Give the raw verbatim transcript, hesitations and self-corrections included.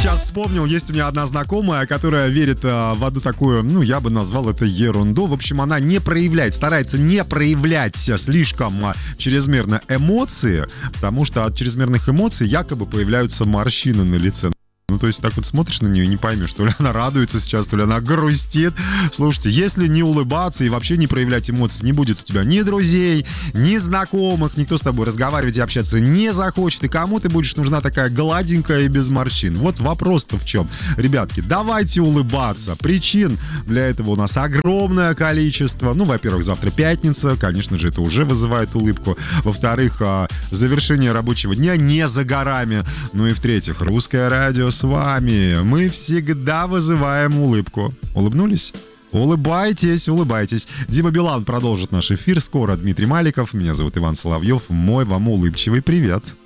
Сейчас вспомнил, есть у меня одна знакомая, которая верит а, в одну такую, ну, я бы назвал это ерунду. В общем, она не проявляет, старается не проявлять слишком а, чрезмерно эмоции, потому что от чрезмерных эмоций якобы появляются морщины на лице. Ну, то есть так вот смотришь на нее и не поймешь, то ли она радуется сейчас, то ли она грустит. Слушайте, если не улыбаться и вообще не проявлять эмоции, не будет у тебя ни друзей, ни знакомых, никто с тобой разговаривать и общаться не захочет. И кому ты будешь нужна такая гладенькая и без морщин? Вот вопрос-то в чем. Ребятки, давайте улыбаться. Причин для этого у нас огромное количество. Ну, во-первых, завтра пятница, конечно же, это уже вызывает улыбку. Во-вторых, завершение рабочего дня не за горами. Ну и в-третьих, русское радио с вами. Мы всегда вызываем улыбку. Улыбнулись? Улыбайтесь, улыбайтесь. Дима Билан продолжит наш эфир скоро. Дмитрий Маликов. Меня зовут Иван Соловьев. Мой вам улыбчивый привет.